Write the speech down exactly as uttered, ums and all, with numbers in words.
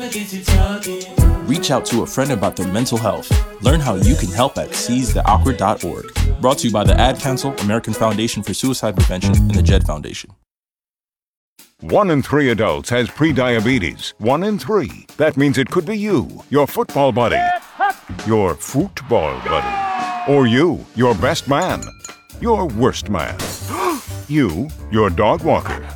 Reach out to a friend about their mental health. Learn how you can help at seize the awkward dot org. Brought to you by the Ad Council, American Foundation for Suicide Prevention, and the Jed Foundation. One in three adults has prediabetes. One in three. That means it could be you, your football buddy, your football buddy, or you, your best man, your worst man, you, your dog walker,